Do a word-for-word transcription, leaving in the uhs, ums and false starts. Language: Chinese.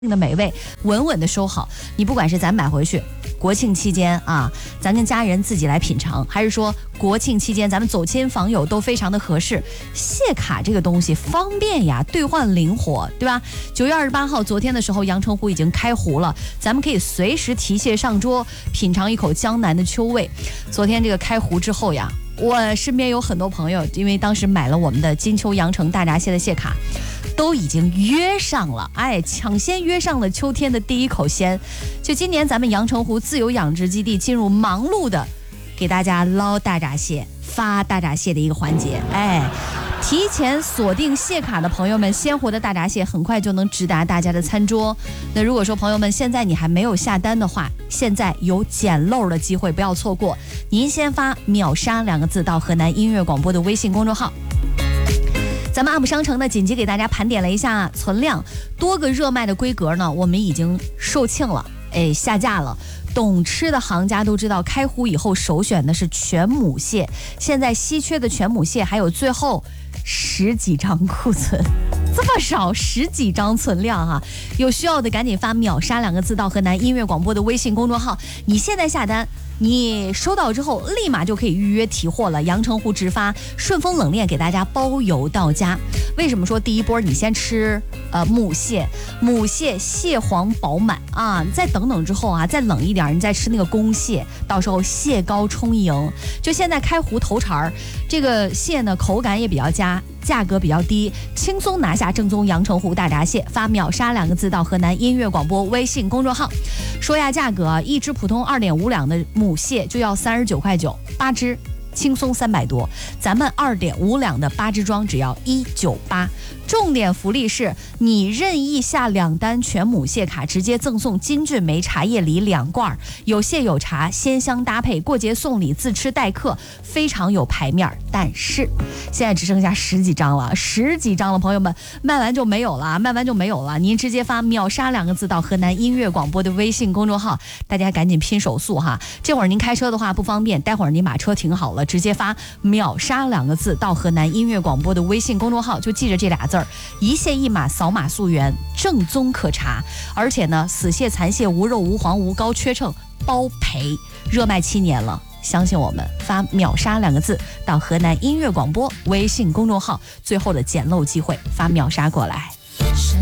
的美味稳稳的收好。你不管是咱买回去国庆期间啊，咱跟家人自己来品尝，还是说国庆期间咱们走亲访友都非常的合适。蟹卡这个东西方便呀，兑换灵活，对吧？九月二十八号昨天的时候，阳澄湖已经开湖了，咱们可以随时提蟹上桌，品尝一口江南的秋味。昨天这个开湖之后呀，我身边有很多朋友，因为当时买了我们的金秋阳城大闸蟹的蟹卡，都已经约上了，哎，抢先约上了秋天的第一口鲜。就今年咱们阳澄湖自由养殖基地进入忙碌的给大家捞大闸蟹、发大闸蟹的一个环节，哎。提前锁定蟹卡的朋友们，鲜活的大闸蟹很快就能直达大家的餐桌。那如果说朋友们现在你还没有下单的话，现在有捡漏的机会，不要错过。您先发秒杀两个字到河南音乐广播的微信公众号。咱们 U P 商城呢，紧急给大家盘点了一下存量，多个热卖的规格呢，我们已经售罄了，哎，下架了。懂吃的行家都知道，开湖以后首选的是全母蟹，现在稀缺的全母蟹还有最后十几张库存，这么少，十几张存量哈、啊，有需要的赶紧发秒杀两个字到河南音乐广播的微信公众号，你现在下单。你收到之后立马就可以预约提货了，阳澄湖直发，顺丰冷链给大家包邮到家。为什么说第一波你先吃呃母蟹？母蟹蟹黄饱满啊，再等等之后啊，再冷一点，你再吃那个公蟹，到时候蟹膏充盈。就现在开湖头茬儿，这个蟹呢口感也比较佳，价格比较低，轻松拿下正宗阳澄湖大闸蟹。发秒杀两个字到河南音乐广播微信公众号。说下价格，一只普通二点五两的母蟹就要三十九块九，八只轻松三百多。咱们二点五两的八只装只要一九八。重点福利是你任意下两单全母蟹卡，直接赠送金骏眉茶叶梨两罐，有蟹有茶，鲜香搭配，过节送礼，自吃待客，非常有排面。但是现在只剩下十几张了，十几张了，朋友们，卖完就没有了，卖完就没有了。您直接发秒杀两个字到河南音乐广播的微信公众号，大家赶紧拼手速哈。这会儿您开车的话不方便，待会儿您把车停好了，直接发秒杀两个字到河南音乐广播的微信公众号，就记着这俩字儿，一蟹一码，扫码溯源，正宗可查。而且呢，死蟹残蟹无肉无黄无膏缺秤包赔，热卖七年了，相信我们，发秒杀两个字到河南音乐广播微信公众号，最后的捡漏机会，发秒杀过来。